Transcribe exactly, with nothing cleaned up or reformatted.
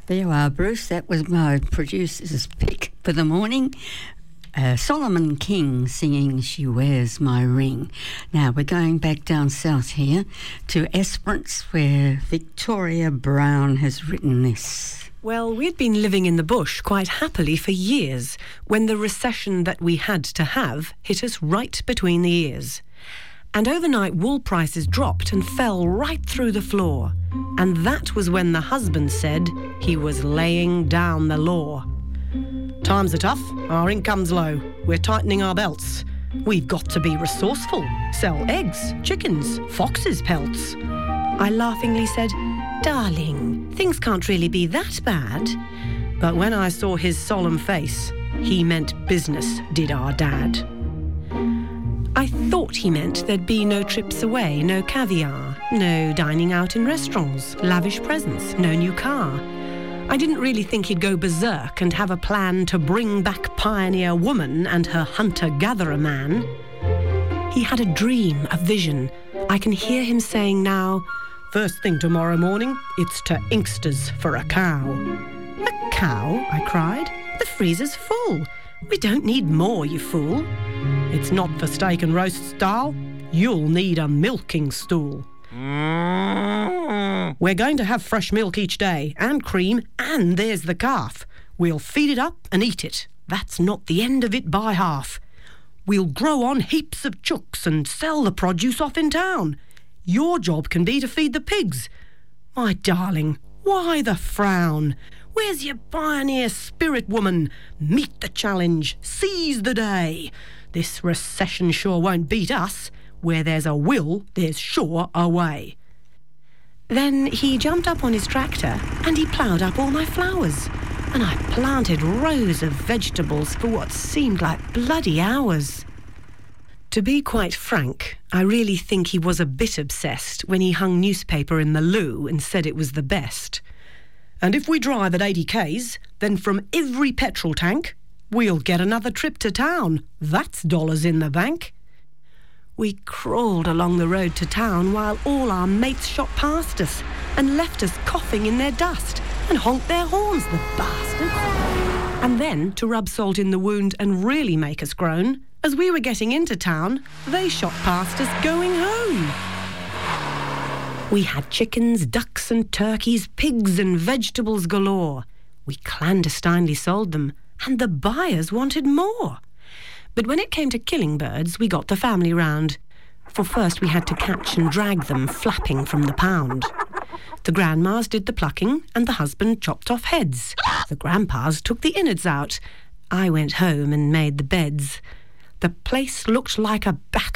There you are, Bruce. That was my producer's pick for the morning. Uh, Solomon King singing She Wears My Ring. Now, we're going back down south here to Esperance, where Victoria Brown has written this. Well, we'd been living in the bush quite happily for years when the recession that we had to have hit us right between the ears. And overnight wool prices dropped and fell right through the floor. And that was when the husband said he was laying down the law. Times are tough, our income's low, we're tightening our belts. We've got to be resourceful, sell eggs, chickens, foxes' pelts. I laughingly said, darling, things can't really be that bad. But when I saw his solemn face, he meant business, did our dad. I thought he meant there'd be no trips away, no caviar, no dining out in restaurants, lavish presents, no new car. I didn't really think he'd go berserk and have a plan to bring back pioneer woman and her hunter-gatherer man. He had a dream, a vision. I can hear him saying now, first thing tomorrow morning, it's to Inkster's for a cow. A cow? I cried. The freezer's full. We don't need more, you fool. It's not for steak and roast style. You'll need a milking stool. We're going to have fresh milk each day, and cream, and there's the calf. We'll feed it up and eat it. That's not the end of it by half. We'll grow on heaps of chooks and sell the produce off in town. Your job can be to feed the pigs. My darling, why the frown? Where's your pioneer spirit, woman? Meet the challenge, seize the day. This recession sure won't beat us. Where there's a will, there's sure a way. Then he jumped up on his tractor and he ploughed up all my flowers. And I planted rows of vegetables for what seemed like bloody hours. To be quite frank, I really think he was a bit obsessed when he hung newspaper in the loo and said it was the best. And if we drive at eighty kays, then from every petrol tank, we'll get another trip to town. That's dollars in the bank. We crawled along the road to town while all our mates shot past us and left us coughing in their dust and honked their horns, the bastards. And then, to rub salt in the wound and really make us groan, as we were getting into town, they shot past us going home. We had chickens, ducks and turkeys, pigs and vegetables galore. We clandestinely sold them, and the buyers wanted more. But when it came to killing birds, we got the family round. For first we had to catch and drag them flapping from the pound. The grandmas did the plucking and the husband chopped off heads. The grandpas took the innards out. I went home and made the beds. The place looked like a battle.